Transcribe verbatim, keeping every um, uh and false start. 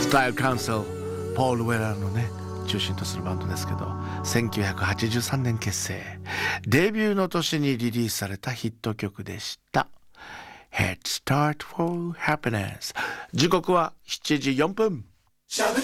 スタイルカウンセルポール・ウェラーのね中心とするバンドですけど、せんきゅうひゃくはちじゅうさんねん結成、デビューの年にリリースされたヒット曲でした。 Head Start for Happiness。 時刻はしちじよんぷん。